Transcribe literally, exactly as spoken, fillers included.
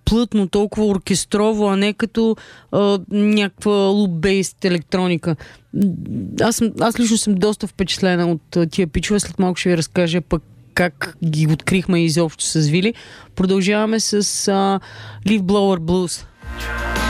плътно, толкова оркестрово, а не като а, някаква loop-based електроника. Аз, съм, аз лично съм доста впечатлена от а, тия пичове. След малко ще ви разкажа пък как ги открихме изобщо с Вили. Продължаваме с а, Leaf Blower Blues.